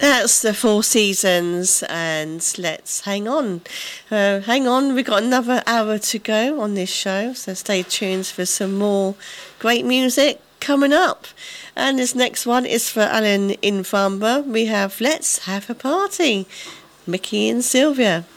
That's the Four Seasons, and let's hang on. We've got another hour to go on this show, so stay tuned for some more great music coming up. And this next one is for Alan in Farnborough. We have Let's Have a Party, Mickey and Sylvia.